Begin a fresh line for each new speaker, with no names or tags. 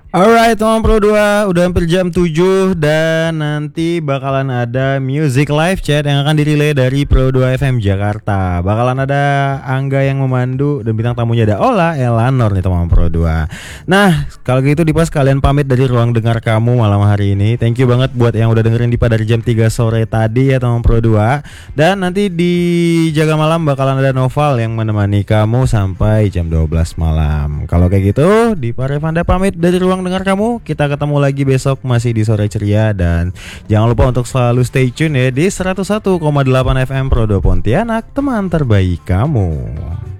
Alright teman Pro 2, udah hampir jam 7 dan nanti bakalan ada music live chat yang akan dirilai dari Pro 2 FM Jakarta. Bakalan ada Angga yang memandu dan bintang tamunya ada Ola Elanor nih teman Pro 2. Nah, kalau gitu Dipas kalian pamit dari ruang dengar kamu malam hari ini. Thank you banget buat yang udah dengerin Dipa dari jam 3 sore tadi ya teman Pro 2. Dan nanti di Jaga Malam bakalan ada Noval yang menemani kamu sampai jam 12 malam. Kalau kayak gitu, Dipa Revanda pamit dari ruang dengar kamu. Kita ketemu lagi besok masih di Sore Ceria. Dan jangan lupa untuk selalu stay tune ya di 101,8 FM Pro 2 Pontianak, teman terbaik kamu.